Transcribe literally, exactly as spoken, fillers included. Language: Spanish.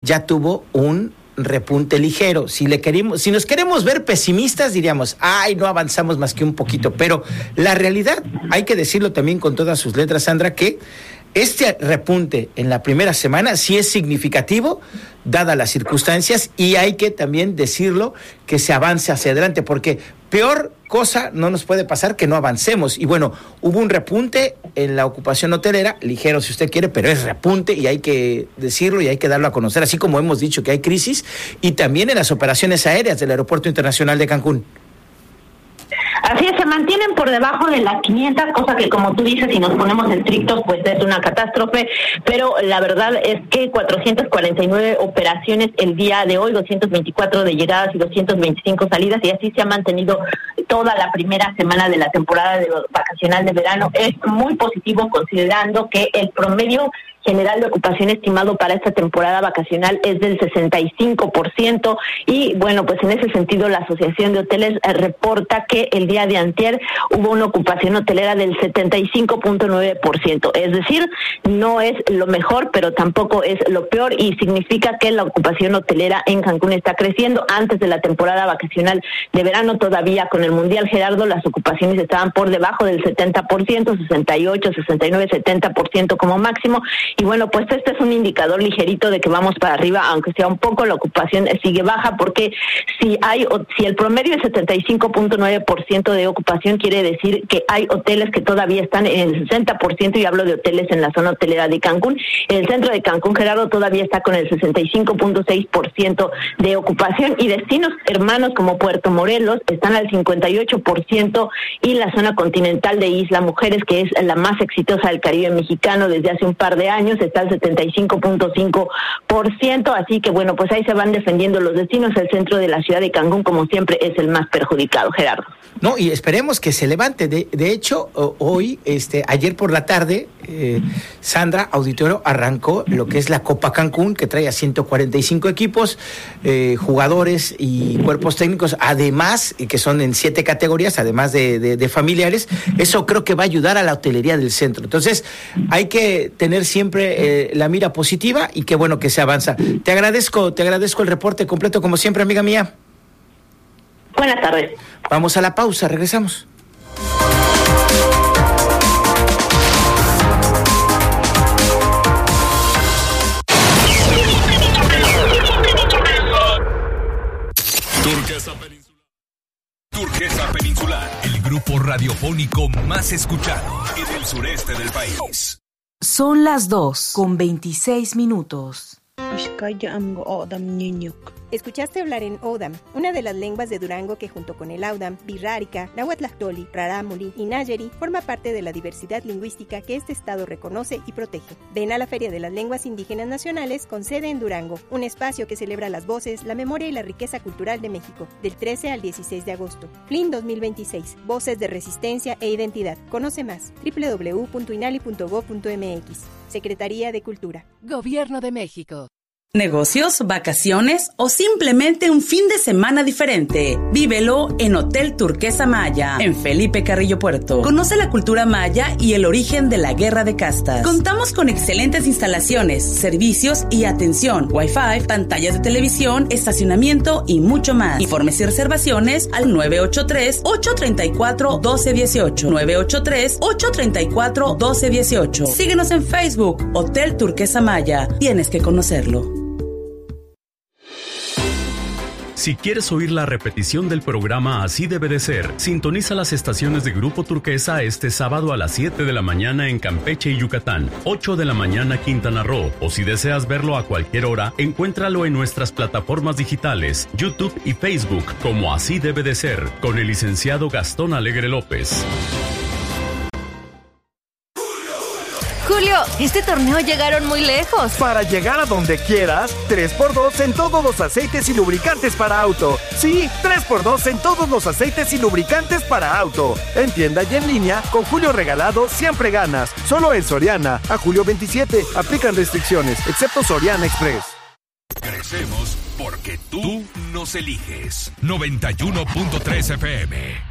ya tuvo un repunte ligero. Si le queremos, si nos queremos ver pesimistas, diríamos, ay, no avanzamos más que un poquito, pero la realidad, hay que decirlo también con todas sus letras, Sandra, que este repunte en la primera semana sí es significativo, dadas las circunstancias, y hay que también decirlo, que se avance hacia adelante, porque peor cosa no nos puede pasar que no avancemos. Y bueno, hubo un repunte en la ocupación hotelera, ligero si usted quiere, pero es repunte y hay que decirlo y hay que darlo a conocer, así como hemos dicho que hay crisis, y también en las operaciones aéreas del Aeropuerto Internacional de Cancún. Así es, se mantienen por debajo de las quinientas, cosa que, como tú dices, si nos ponemos estrictos, pues es una catástrofe, pero la verdad es que cuatrocientas cuarenta y nueve operaciones el día de hoy, doscientas veinticuatro de llegadas y doscientas veinticinco salidas, y así se ha mantenido toda la primera semana de la temporada de vacacional de verano. Es muy positivo, considerando que el promedio general de ocupación estimado para esta temporada vacacional es del sesenta y cinco por ciento, y bueno, pues en ese sentido la Asociación de Hoteles eh, reporta que el día de antier hubo una ocupación hotelera del setenta y cinco punto nueve por ciento, es decir, no es lo mejor, pero tampoco es lo peor, y significa que la ocupación hotelera en Cancún está creciendo. Antes de la temporada vacacional de verano, todavía con el Mundial, Gerardo, las ocupaciones estaban por debajo del setenta por ciento, sesenta y ocho, sesenta y nueve, setenta por ciento como máximo. Y bueno, pues este es un indicador ligerito de que vamos para arriba, aunque sea un poco, la ocupación sigue baja, porque si hay, si el promedio es setenta y cinco punto nueve por ciento de ocupación, quiere decir que hay hoteles que todavía están en el sesenta por ciento, y hablo de hoteles en la zona hotelera de Cancún. En el centro de Cancún, Gerardo, todavía está con el sesenta y cinco punto seis por ciento de ocupación, y destinos hermanos como Puerto Morelos están al cincuenta y ocho por ciento, y la zona continental de Isla Mujeres, que es la más exitosa del Caribe mexicano desde hace un par de años, está al setenta y cinco punto cinco por ciento, así que bueno, pues ahí se van defendiendo los destinos. El centro de la ciudad de Cancún, como siempre, es el más perjudicado, Gerardo. No, y esperemos que se levante. De, de hecho, hoy, este, ayer por la tarde, eh, Sandra, auditorio, arrancó lo que es la Copa Cancún, que trae a ciento cuarenta y cinco equipos, eh, jugadores y cuerpos técnicos, además, y que son en siete categorías, además de, de, de familiares. Eso creo que va a ayudar a la hotelería del centro. Entonces, hay que tener siempre eh, la mira positiva, y qué bueno que se avanza. Te agradezco, te agradezco el reporte completo, como siempre, amiga mía. Buenas tardes. Vamos a la pausa, regresamos. Turquesa Peninsular. Turquesa Peninsular, el grupo radiofónico más escuchado en el sureste del país. Son las dos con veintiséis minutos. Escuchaste hablar en Odam, una de las lenguas de Durango que, junto con el Audam, Birrárica, Nahuatlactoli, Rarámuri y Nayeri, forma parte de la diversidad lingüística que este estado reconoce y protege. Ven a la Feria de las Lenguas Indígenas Nacionales con sede en Durango, un espacio que celebra las voces, la memoria y la riqueza cultural de México, del trece al dieciséis de agosto. F L I N dos mil veintiséis, Voces de Resistencia e Identidad. Conoce más, doble u doble u doble u punto inali punto gob punto eme equis. Secretaría de Cultura. Gobierno de México. Negocios, vacaciones o simplemente un fin de semana diferente. Vívelo en Hotel Turquesa Maya, en Felipe Carrillo Puerto. Conoce la cultura maya y el origen de la guerra de castas. Contamos con excelentes instalaciones, servicios y atención, Wi-Fi, pantallas de televisión, estacionamiento y mucho más. Informes y reservaciones al nueve ocho tres, ocho tres cuatro, uno dos uno ocho. nueve ocho tres, ocho tres cuatro, uno dos uno ocho. Síguenos en Facebook, Hotel Turquesa Maya. Tienes que conocerlo. Si quieres oír la repetición del programa Así Debe de Ser, sintoniza las estaciones de Grupo Turquesa este sábado a las siete de la mañana en Campeche y Yucatán, ocho de la mañana Quintana Roo, o si deseas verlo a cualquier hora, encuéntralo en nuestras plataformas digitales, YouTube y Facebook, como Así Debe de Ser, con el licenciado Gastón Alegre López. Julio, este torneo llegaron muy lejos. Para llegar a donde quieras, tres por dos en todos los aceites y lubricantes para auto. Sí, tres por dos en todos los aceites y lubricantes para auto. En tienda y en línea, con Julio regalado siempre ganas. Solo en Soriana, a julio veintisiete. Aplican restricciones, excepto Soriana Express. Crecemos porque tú nos eliges. noventa y uno punto tres F M.